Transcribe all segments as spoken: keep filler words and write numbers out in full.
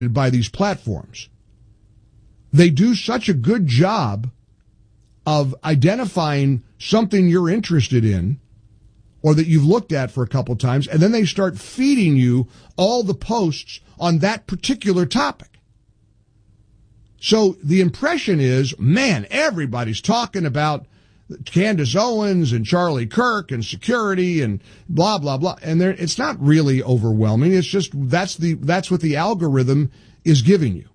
by these platforms. They do such a good job of identifying something you're interested in or that you've looked at for a couple times, and then they start feeding you all the posts on that particular topic. So the impression is, man, everybody's talking about Candace Owens and Charlie Kirk and security and blah, blah, blah. And there, it's not really overwhelming. It's just that's the that's what the algorithm is giving you.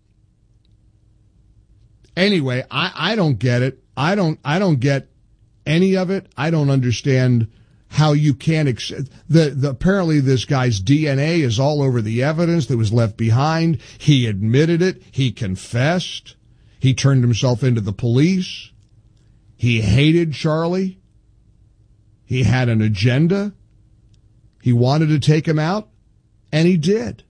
Anyway, I, I don't get it. I don't I don't get any of it. I don't understand how you can't accept the, the apparently this guy's D N A is all over the evidence that was left behind. He admitted it. He confessed. He turned himself into the police. He hated Charlie. He had an agenda. He wanted to take him out, and he did.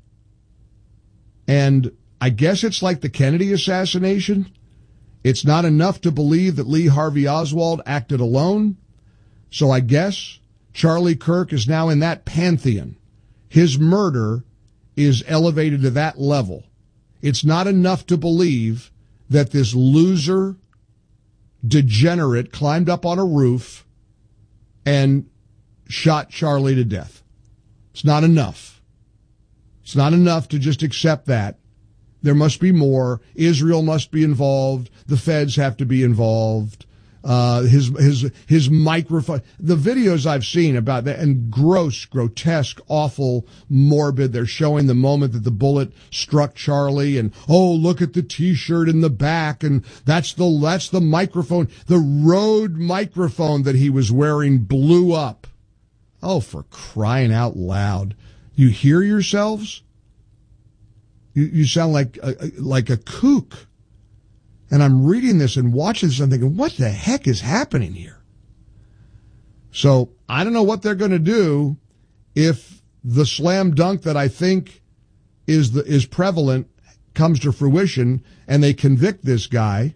And I guess it's like the Kennedy assassination. It's not enough to believe that Lee Harvey Oswald acted alone. So I guess Charlie Kirk is now in that pantheon. His murder is elevated to that level. It's not enough to believe that this loser, degenerate climbed up on a roof and shot Charlie to death. It's not enough. It's not enough to just accept that. There must be more. Israel must be involved. The feds have to be involved. Uh, his, his, his microphone, the videos I've seen about that, and gross, grotesque, awful, morbid. They're showing the moment that the bullet struck Charlie, and oh, look at the t-shirt in the back, and that's the, that's the microphone. The Rode microphone that he was wearing blew up. Oh, for crying out loud. You hear yourselves? You, you sound like a, like a kook. And I'm reading this and watching this and thinking, what the heck is happening here? So I don't know what they're going to do if the slam dunk that I think is the, is prevalent comes to fruition and they convict this guy.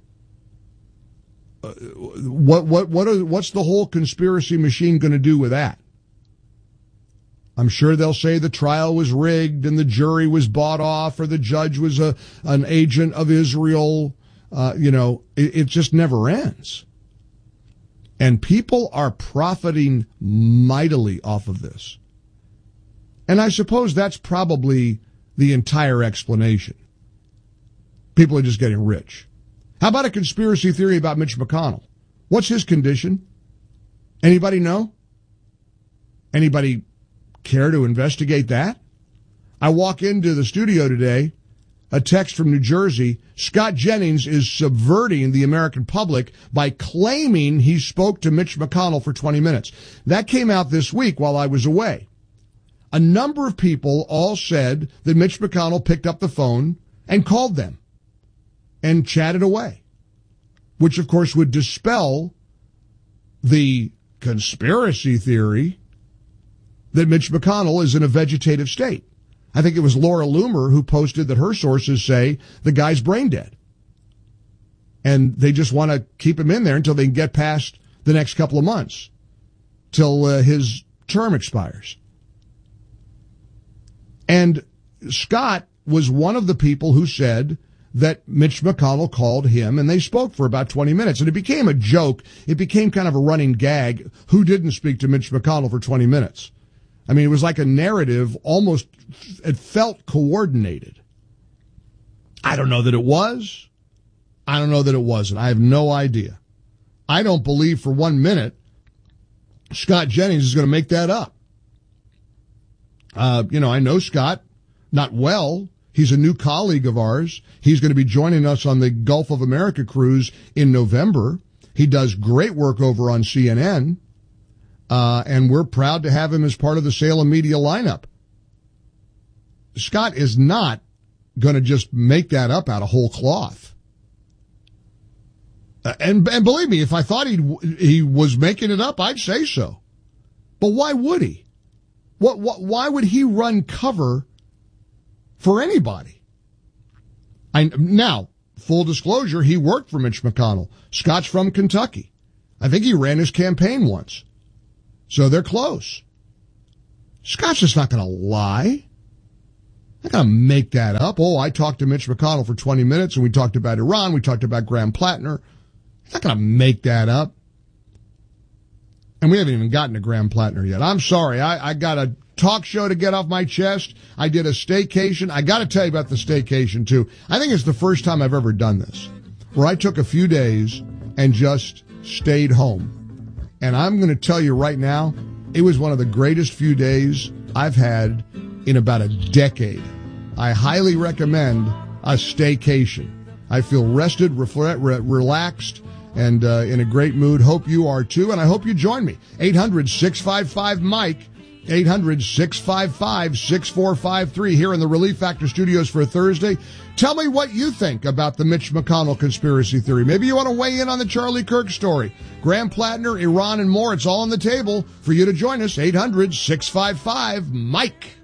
Uh, what what what are, what's the whole conspiracy machine going to do with that? I'm sure they'll say the trial was rigged and the jury was bought off, or the judge was a an agent of Israel. Uh, you know, it, it just never ends. And people are profiting mightily off of this. And I suppose that's probably the entire explanation. People are just getting rich. How about a conspiracy theory about Mitch McConnell? What's his condition? Anybody know? Anybody care to investigate that? I walk into the studio today, a text from New Jersey. Scott Jennings is subverting the American public by claiming he spoke to Mitch McConnell for twenty minutes. That came out this week while I was away. A number of people all said that Mitch McConnell picked up the phone and called them and chatted away, which of course would dispel the conspiracy theory that Mitch McConnell is in a vegetative state. I think it was Laura Loomer who posted that her sources say the guy's brain dead. And they just want to keep him in there until they can get past the next couple of months, till uh, his term expires. And Scott was one of the people who said that Mitch McConnell called him, and they spoke for about twenty minutes. And it became a joke. It became kind of a running gag. Who didn't speak to Mitch McConnell for twenty minutes? I mean, it was like a narrative, almost, it felt coordinated. I don't know that it was. I don't know that it wasn't. I have no idea. I don't believe for one minute Scott Jennings is going to make that up. Uh, you know, I know Scott not well. He's a new colleague of ours. He's going to be joining us on the Gulf of America cruise in November. He does great work over on C N N. Uh, and we're proud to have him as part of the Salem media lineup. Scott is not going to just make that up out of whole cloth. Uh, and, and believe me, if I thought he he was making it up, I'd say so. But why would he? What, what, why would he run cover for anybody? I, now, full disclosure, he worked for Mitch McConnell. Scott's from Kentucky. I think he ran his campaign once. So they're close. Scott's just not going to lie. I'm not going to make that up. Oh, I talked to Mitch McConnell for twenty minutes, and we talked about Iran. We talked about Graham Plattner. I'm not going to make that up. And we haven't even gotten to Graham Plattner yet. I'm sorry. I, I got a talk show to get off my chest. I did a staycation. I got to tell you about the staycation, too. I think it's the first time I've ever done this, where I took a few days and just stayed home. And I'm going to tell you right now, it was one of the greatest few days I've had in about a decade. I highly recommend a staycation. I feel rested, refle- re- relaxed, and uh, in a great mood. Hope you are too, and I hope you join me. eight hundred, six five five, Mike, eight hundred, six five five, six four five three here in the Relief Factor studios for Thursday. Tell me what you think about the Mitch McConnell conspiracy theory. Maybe you want to weigh in on the Charlie Kirk story. Graham Plattner, Iran, and more. It's all on the table for you to join us. eight hundred, six five five, Mike.